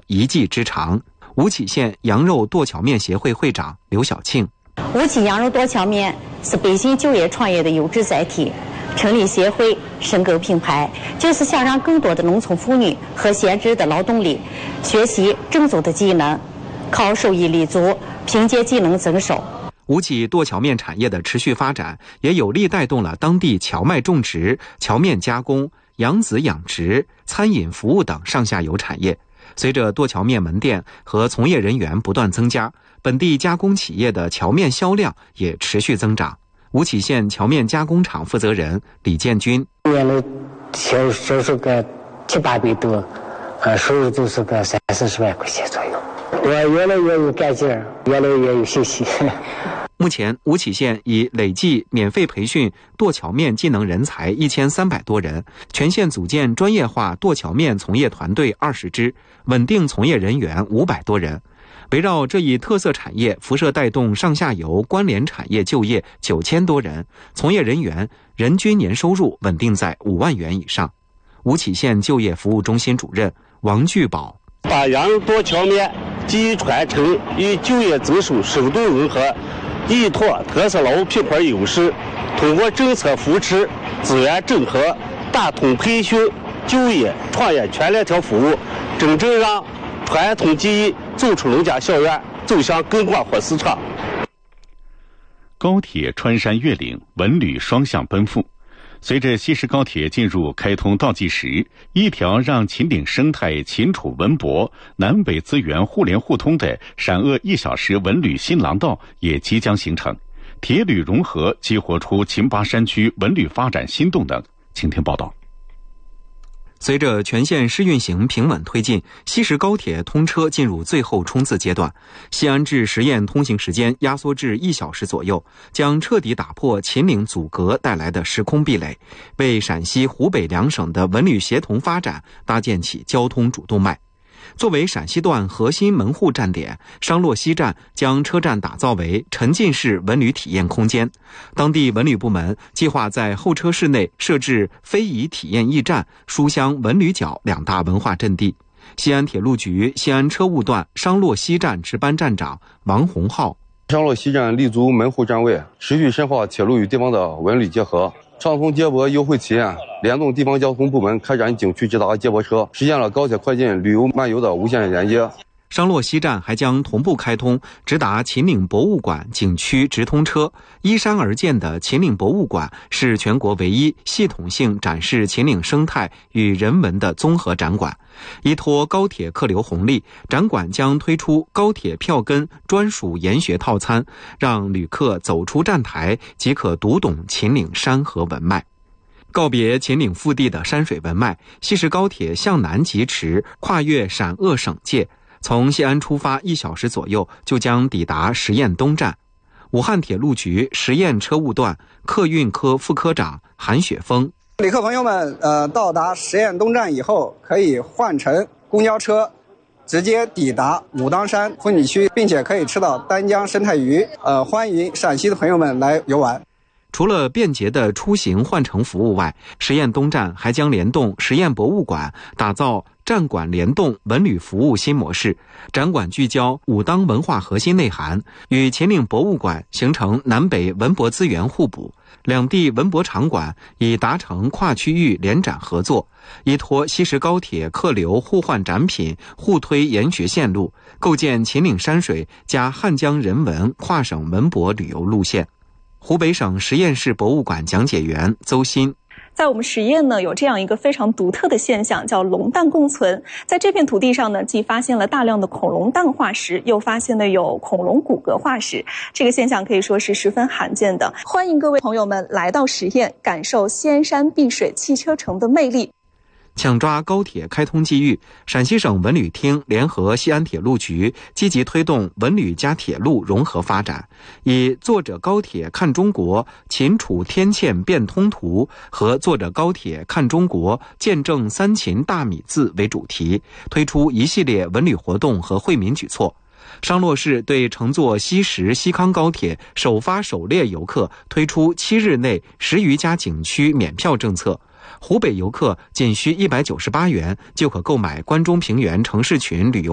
一技之长。吴起县羊肉剁荞面协会会长刘小庆： 吴起羊肉剁荞面是北新就业创业的优质载体。成立协会，深耕品牌，就是想让更多的农村妇女和闲置的劳动力学习正宗的技能，靠手艺立足，凭借技能增收。 吴起剁荞面产业的持续发展，也有力带动了当地荞麦种植、荞面加工、养子养殖、餐饮服务等上下游产业。随着剁荞面门店和从业人员不断增加，本地加工企业的荞面销量也持续增长。吴起县荞面加工厂负责人李建军： 原来销售个700-800多，收入都是个30-40万块钱左右。我越来越有干劲儿，越来越有信心。 目前，吴起县已累计免费培训剁荞面技能人才1300多人，全县组建专业化剁荞面从业团队20支，稳定从业人员500多人。围绕这一特色产业，辐射带动上下游关联产业就业9000多人，从业人员人均年收入稳定在5万元以上。吴起县就业服务中心主任王聚宝： 把羊肉剁荞面技艺传承与就业增收深度融合，依托特色劳务品牌优势，通过政策扶持、资源整合、打通培训、就业、创业全链条服务，真正让传统技艺走出农家小院，走向更广阔市场。 高铁穿山越岭，文旅双向奔赴。随着西石高铁进入开通倒计时，一条让秦岭生态、秦楚文博、南北资源互联互通的陕鄂1小时文旅新廊道也即将形成，铁旅融合激活出秦巴山区文旅发展新动能。请听报道。 随着全线试运行平稳推进，西石高铁通车进入最后冲刺阶段，西安至十堰通行时间压缩至1小时左右，将彻底打破秦岭阻隔带来的时空壁垒，为陕西、湖北两省的文旅协同发展搭建起交通主动脉。作为陕西段核心门户站点，商洛西站将车站打造为沉浸式文旅体验空间。当地文旅部门计划在候车室内设置非遗体验驿站、书香文旅角2大文化阵地。西安铁路局西安车务段商洛西站值班站长王洪浩： 商洛西站立足门户站位，持续深化铁路与地方的文旅结合，畅通接驳优惠体验，联动地方交通部门开展景区直达接驳车，实现了高铁快进、旅游漫游的无线连接。 商洛西站还将同步开通直达秦岭博物馆景区直通车。依山而建的秦岭博物馆是全国唯一系统性展示秦岭生态与人文的综合展馆。依托高铁客流红利，展馆将推出高铁票根专属研学套餐，让旅客走出站台即可读懂秦岭山河文脉。告别秦岭腹地的山水文脉，西石高铁向南疾驰，跨越陕鄂省界，从西安出发1小时左右就将抵达十堰东站。武汉铁路局十堰车务段客运科副科长韩雪峰： 旅客朋友们，到达十堰东站以后，可以换乘公交车，直接抵达武当山风景区，并且可以吃到丹江生态鱼。欢迎陕西的朋友们来游玩。 除了便捷的出行换乘服务外，十堰东站还将联动十堰博物馆，打造站馆联动文旅服务新模式。展馆聚焦武当文化核心内涵，与秦岭博物馆形成南北文博资源互补。两地文博场馆已达成跨区域联展合作，依托西石高铁客流互换展品，互推研学线路，构建秦岭山水加汉江人文跨省文博旅游路线。湖北省十堰市博物馆讲解员邹鑫： 在我们十堰呢，有这样一个非常独特的现象，叫龙蛋共存。在这片土地上呢，既发现了大量的恐龙蛋化石，又发现了有恐龙骨骼化石，这个现象可以说是十分罕见的。欢迎各位朋友们来到十堰，感受仙山碧水汽车城的魅力。 抢抓高铁开通机遇，陕西省文旅厅联合西安铁路局积极推动文旅加铁路融合发展，以坐着高铁看中国秦楚天堑变通途和坐着高铁看中国见证三秦大米字为主题，推出一系列文旅活动和惠民举措。商洛市对乘坐西石西康高铁首发首列游客推出7日内10余家景区免票政策。湖北游客仅需198元就可购买关中平原城市群旅游